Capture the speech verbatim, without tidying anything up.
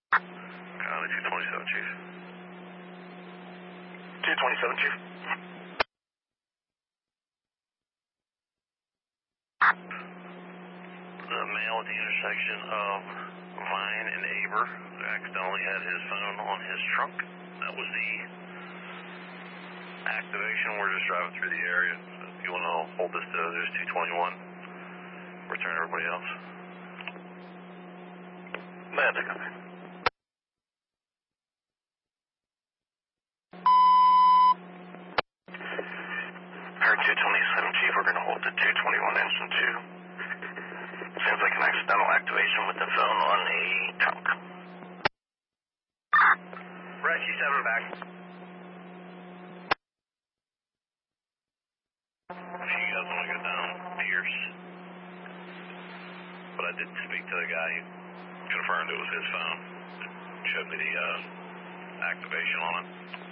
County two twenty-seven, Chief. two twenty-seven, Chief. The male at the intersection of Vine and Aber accidentally had his phone on his trunk. That was the activation. We're just driving through the area. So if you want to hold this to there's two twenty-one, return everybody else. Magic, okay. Heard two twenty-seven, Chief. We're going to hold to two twenty-one, engine two. Seems like an accidental activation with the phone on a trunk. Rescue seven back. If you guys want to go down Pierce. But I did speak to the guy who confirmed it was his phone. Showed me the uh, activation on it.